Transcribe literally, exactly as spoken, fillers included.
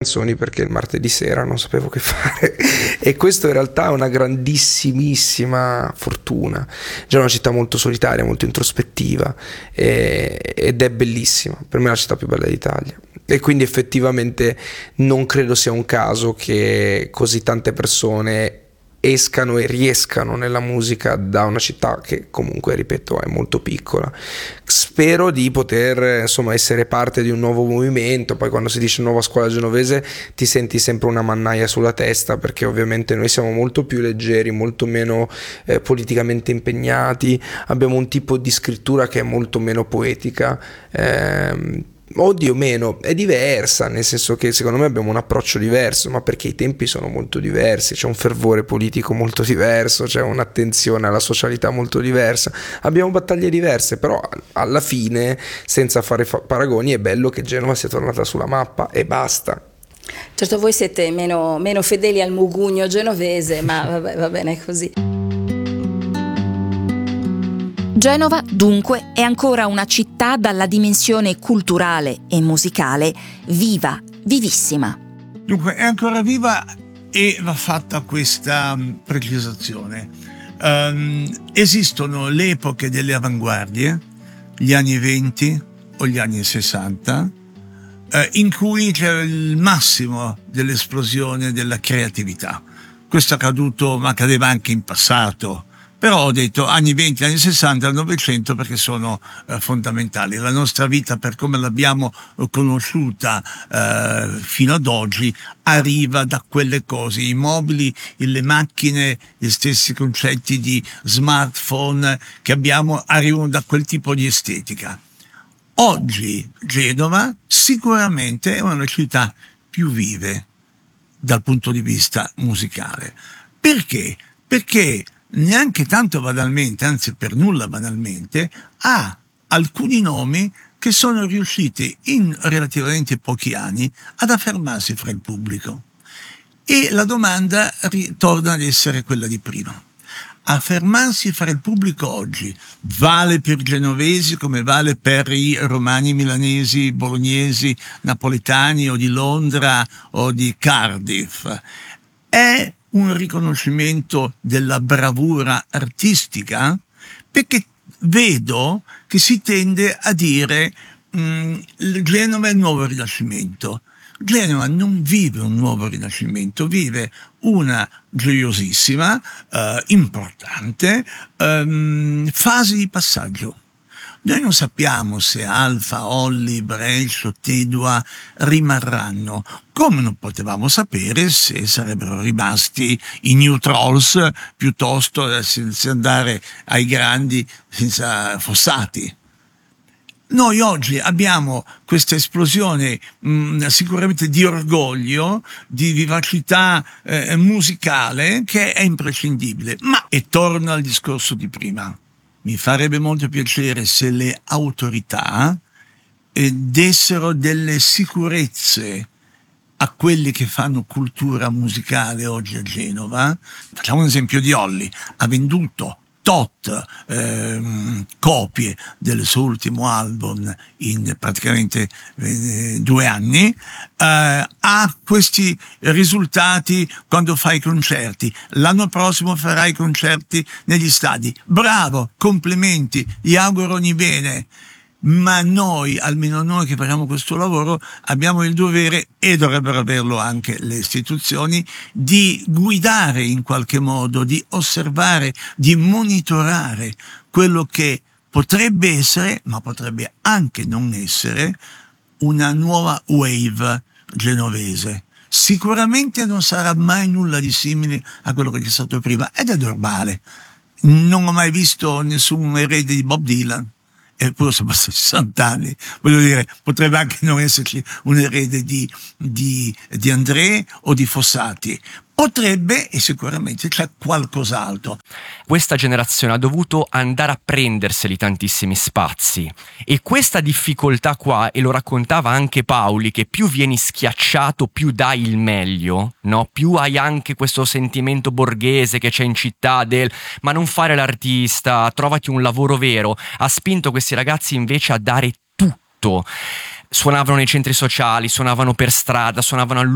canzoni perché il martedì sera non sapevo che fare e questo in realtà è una grandissimissima fortuna. Genova è una città molto solitaria, molto introspettiva e, ed è bellissima, per me è la città più bella d'Italia e quindi effettivamente non credo sia un caso che così tante persone escano e riescano nella musica da una città che comunque, ripeto, è molto piccola. Spero di poter insomma essere parte di un nuovo movimento. Poi quando si dice nuova scuola genovese ti senti sempre una mannaia sulla testa, perché ovviamente noi siamo molto più leggeri, molto meno eh, politicamente impegnati, abbiamo un tipo di scrittura che è molto meno poetica, ehm, oddio meno, è diversa, nel senso che secondo me abbiamo un approccio diverso, ma perché i tempi sono molto diversi, c'è un fervore politico molto diverso, c'è un'attenzione alla socialità molto diversa, abbiamo battaglie diverse, però alla fine, senza fare fa- paragoni, è bello che Genova sia tornata sulla mappa e basta. Certo, voi siete meno, meno fedeli al mugugno genovese, ma vabbè, va bene così. Genova, dunque, è ancora una città dalla dimensione culturale e musicale viva, vivissima. Dunque, è ancora viva e va fatta questa precisazione. Um, esistono le epoche delle avanguardie, gli anni venti o gli anni sessanta, eh, in cui c'era il massimo dell'esplosione della creatività. Questo è accaduto, ma accadeva anche in passato. Però ho detto anni venti, anni sessanta, Novecento perché sono eh, fondamentali. La nostra vita, per come l'abbiamo conosciuta eh, fino ad oggi, arriva da quelle cose. I mobili, le macchine, gli stessi concetti di smartphone che abbiamo arrivano da quel tipo di estetica. Oggi Genova sicuramente è una delle città più vive dal punto di vista musicale. Perché? Perché neanche tanto banalmente, anzi per nulla banalmente, ha alcuni nomi che sono riusciti in relativamente pochi anni ad affermarsi fra il pubblico. E la domanda ritorna ad essere quella di prima. Affermarsi fra il pubblico oggi vale per i genovesi come vale per i romani, milanesi, bolognesi, napoletani o di Londra o di Cardiff. È un riconoscimento della bravura artistica, perché vedo che si tende a dire mh, Genova è il nuovo Rinascimento. Genova non vive un nuovo Rinascimento, vive una gioiosissima, eh, importante ehm, fase di passaggio. Noi non sappiamo se Alfa, Olli, Brescia, Tedua rimarranno, come non potevamo sapere se sarebbero rimasti i New Trolls piuttosto senza andare ai grandi, senza Fossati. Noi oggi abbiamo questa esplosione mh, sicuramente di orgoglio, di vivacità eh, musicale che è imprescindibile. Ma, e torno al discorso di prima, mi farebbe molto piacere se le autorità eh, dessero delle sicurezze a quelli che fanno cultura musicale oggi a Genova. Facciamo un esempio di Olli, ha venduto tot ehm, copie del suo ultimo album in praticamente eh, due anni, eh, ha questi risultati quando fa i concerti. L'anno prossimo farà i concerti negli stadi. Bravo, complimenti, gli auguro ogni bene. Ma noi, almeno noi che facciamo questo lavoro, abbiamo il dovere, e dovrebbero averlo anche le istituzioni, di guidare in qualche modo, di osservare, di monitorare quello che potrebbe essere, ma potrebbe anche non essere, una nuova wave genovese. Sicuramente non sarà mai nulla di simile a quello che c'è stato prima, ed è normale. Non ho mai visto nessun erede di Bob Dylan. Eppure sono passati sessanta anni, voglio dire, potrebbe anche non esserci un erede di, di, di André o di Fossati. Potrebbe, e sicuramente c'è qualcos'altro. Questa generazione ha dovuto andare a prenderseli tantissimi spazi, e questa difficoltà qua, e lo raccontava anche Paoli, che più vieni schiacciato più dai il meglio, no? Più hai anche questo sentimento borghese che c'è in città del ma non fare l'artista, trovati un lavoro vero, ha spinto questi ragazzi invece a dare tutto. Suonavano nei centri sociali, suonavano per strada, suonavano al